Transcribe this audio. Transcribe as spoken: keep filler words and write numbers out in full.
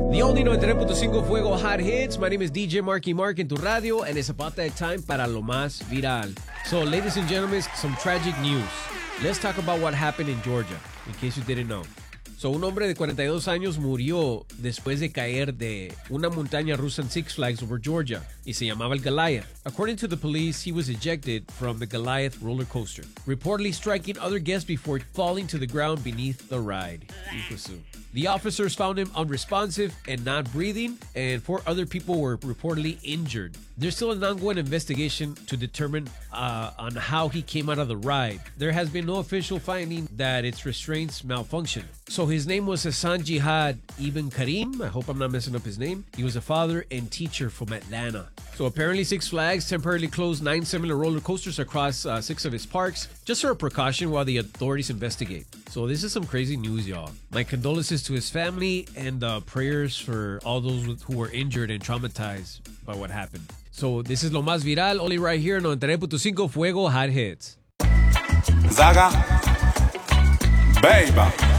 The only ninety-tres punto cinco Fuego Hot Hits. My name is D J Marky Mark en tu radio, and it's about that time para lo más viral. So, ladies and gentlemen, some tragic news. Let's talk about what happened in Georgia, in case you didn't know. So, un hombre de cuarenta y dos años murió después de caer de una montaña rusa en Six Flags over Georgia, y se llamaba el Goliath. According to the police, he was ejected from the Goliath roller coaster, reportedly striking other guests before falling to the ground beneath the ride. The officers found him unresponsive and not breathing, and four other people were reportedly injured. There's still an ongoing investigation to determine uh, on how he came out of the ride. There has been no official finding that its restraints malfunctioned. So his name was Hassan Jihad Ibn Karim. I hope I'm not messing up his name. He was a father and teacher from Atlanta. So apparently Six Flags temporarily closed nine similar roller coasters across uh, six of its parks, just for a precaution while the authorities investigate. So this is some crazy news, y'all. My condolences to his family and uh, prayers for all those who were injured and traumatized by what happened. So this is Lo Más Viral, only right here on ninety-tres punto cinco Fuego Hot Hits. Zaga, baby.